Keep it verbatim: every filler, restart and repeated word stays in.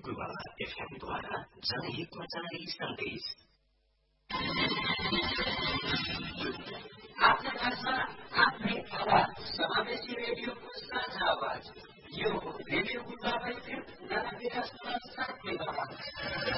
गुरुवाला एफएमद्वारा जनहितमा जारी सन्देश। आफ्नो भाषा आफ्नै आवाज समावेशी रेडियोको साझा आवाज। यो रेडियो गुरुवाला एफएम नब्बे दशमलव सात मेगाहर्ज।